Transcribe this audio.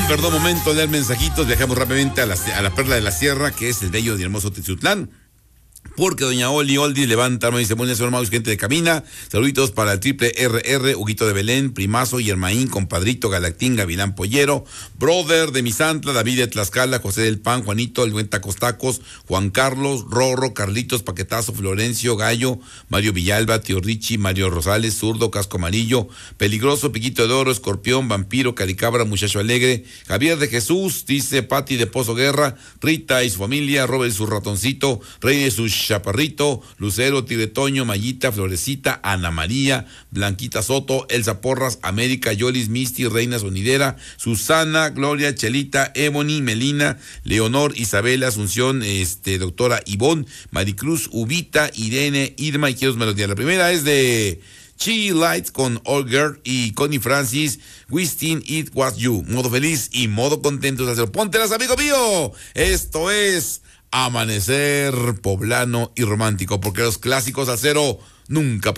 perdón, momento de leer mensajitos. Viajamos rápidamente a la Perla de la Sierra, que es el bello y hermoso Tizutlán. Porque doña Oli levanta, me dice, buenas noches, hermanos, gente de cabina. Saluditos para el triple RR, Huguito de Belén, Primazo, Yermaín, compadrito, Galactín, Gavilán Pollero, brother de Misantla, David de Tlaxcala, José del Pan, Juanito, el buen Tacos Tacos, Juan Carlos, Rorro, Carlitos, Paquetazo, Florencio, Gallo, Mario Villalba, Tío Richie, Mario Rosales, Zurdo, Casco Amarillo, Peligroso, Piquito de Oro, Escorpión, Vampiro, Caricabra, Muchacho Alegre, Javier de Jesús, dice Pati de Pozo Guerra, Rita y su familia, Robert y su ratoncito, Rey de su Chaparrito, Lucero, Tiretoño, Mayita, Florecita, Ana María, Blanquita Soto, Elsa Porras, América, Yolis, Misty, Reina Sonidera, Susana, Gloria, Chelita, Ebony, Melina, Leonor, Isabela, Asunción, doctora Ivonne, Maricruz, Ubita, Irene, Irma y Quiero Melodía. La primera es de Chi Lights con All Girl y Connie Francis, Wishing It Was You. Modo feliz y modo contento. Póntelas, amigo mío. Esto es Amanecer Poblano y Romántico, porque los clásicos al cero nunca